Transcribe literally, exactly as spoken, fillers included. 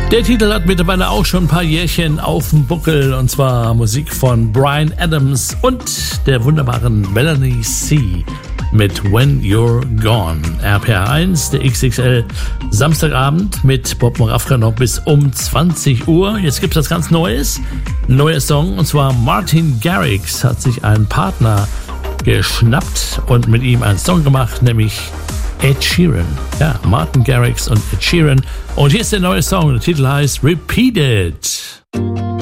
Der Titel hat mittlerweile auch schon ein paar Jährchen auf dem Buckel, und zwar Musik von Bryan Adams und der wunderbaren Melanie C. mit When You're Gone. R P R eins, der X X L Samstagabend mit Bob Moravka noch bis um zwanzig Uhr. Jetzt gibt es was ganz Neues, ein neuer Song, und zwar Martin Garrix hat sich einen Partner geschnappt und mit ihm einen Song gemacht, nämlich Ed Sheeran. Ja, Martin Garrix und Ed Sheeran. Und hier ist der neue Song. Der Titel heißt Repeat It.